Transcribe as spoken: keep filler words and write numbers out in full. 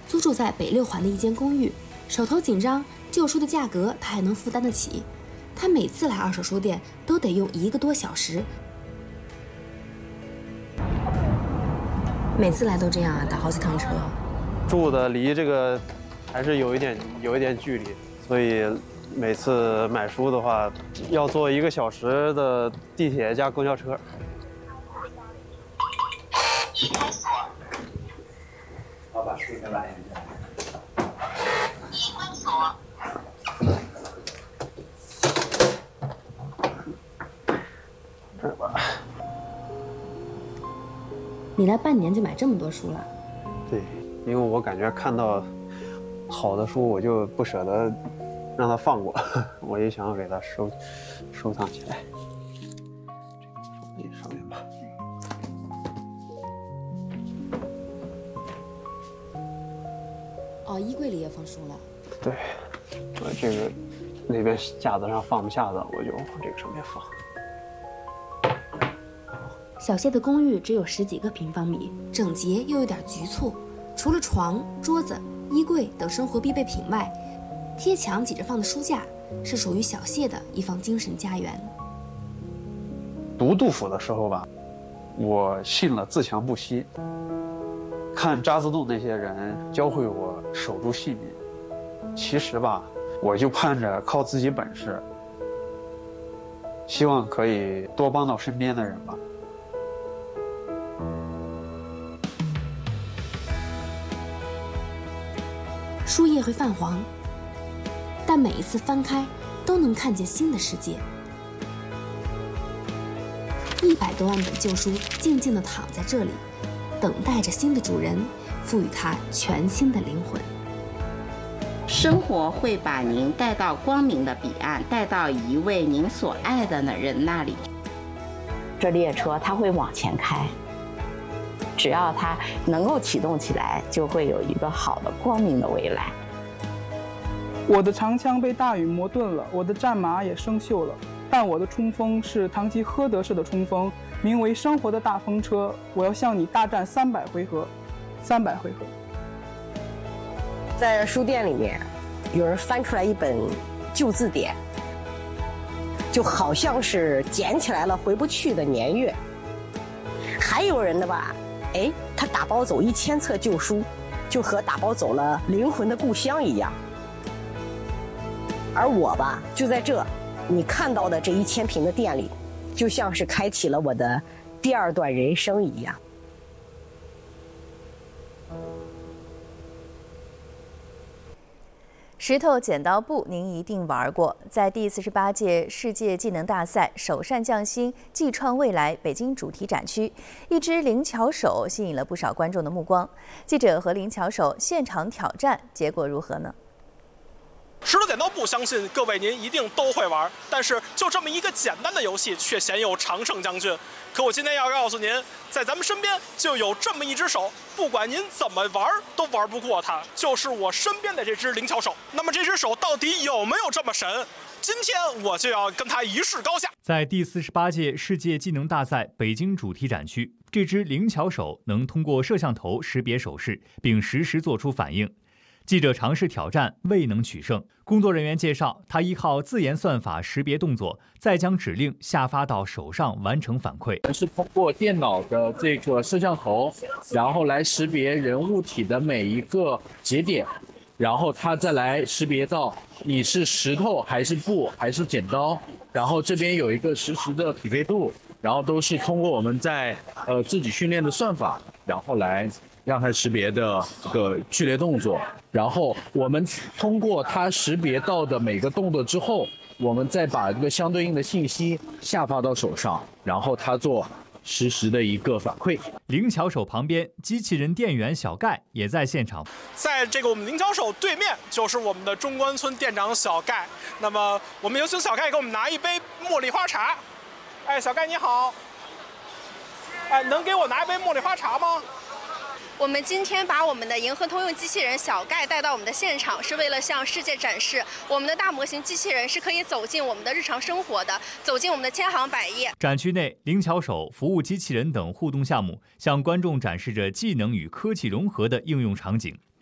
租住在北六环的一间公寓，手头紧张，旧书的价格他还能负担得起。他每次来二手书店都得用一个多小时，每次来都这样啊，打好几趟车。 住的离这个还是有一点有一点距离，所以每次买书的话，要坐一个小时的地铁加公交车。 我把书先来一下。 这吧。 你来半年就买这么多书了？ 对，因为我感觉看到好的书，我就不舍得让它放过，我也想给它收收藏起来。这个上面吧。 哦，衣柜里也放书了。 对，我这个那边架子上放不下的，我就往这个上面放。 小谢的公寓只有十几个平方米，整洁又有点局促。除了床、桌子、衣柜等生活必备品外，贴墙挤着放的书架是属于小谢的一方精神家园。 读杜甫的时候吧，我信了自强不息。看渣滓洞那些人教会我守住信念，其实吧，我就盼着靠自己本事，希望可以多帮到身边的人吧。 书页会泛黄，但每一次翻开都能看见新的世界。一百多万本旧书静静地躺在这里，等待着新的主人赋予它全新的灵魂。 生活会把您带到光明的彼岸，带到一位您所爱的人那里。 这列车它会往前开，只要它能够启动起来，就会有一个好的光明的未来。 我的长枪被大雨磨钝了，我的战马也生锈了，但我的冲锋是堂吉诃德式的冲锋，名为生活的大风车。我要向你大战三百回合，三百回合。 在书店里面，有人翻出来一本旧字典，就好像是捡起来了回不去的年月。还有人的吧，哎，他打包走一千册旧书，就和打包走了灵魂的故乡一样。而我吧，就在这你看到的这一千平的店里，就像是开启了我的第二段人生一样。 石头剪刀布，您一定玩过。在第四十八届世界技能大赛首善匠心技创未来北京主题展区，一只灵巧手吸引了不少观众的目光。记者和灵巧手现场挑战，结果如何呢？ 石头剪刀布，相信各位您一定都会玩，但是就这么一个简单的游戏，却鲜有常胜将军。可我今天要告诉您，在咱们身边就有这么一只手，不管您怎么玩都玩不过它，就是我身边的这只灵巧手。那么这只手到底有没有这么神？今天我就要跟他一试高下。 在第四十八届世界技能大赛北京主题展区，这只灵巧手能通过摄像头识别手势，并实时做出反应。记者尝试挑战，未能取胜。工作人员介绍，他依靠自研算法识别动作，再将指令下发到手上完成反馈。 是通过电脑的这个摄像头，然后来识别人物体的每一个节点，然后它再来识别到你是石头还是布还是剪刀，然后这边有一个实时的匹配度，然后都是通过我们在呃自己训练的算法，然后来让它识别的这个剧烈动作，然后我们通过它识别到的每个动作之后，我们再把这个相对应的信息下发到手上，然后它做实时的一个反馈。 灵巧手旁边，机器人店员小盖也在现场。 在这个我们灵巧手对面，就是我们的中关村店长小盖。那么我们有请小盖给我们拿一杯茉莉花茶。哎，小盖你好。哎，能给我拿一杯茉莉花茶吗？ 我们今天把我们的银河通用机器人小盖带到我们的现场，是为了向世界展示我们的大模型机器人是可以走进我们的日常生活的，走进我们的千行百业。 展区内，灵巧手、服务机器人等互动项目向观众展示着技能与科技融合的应用场景。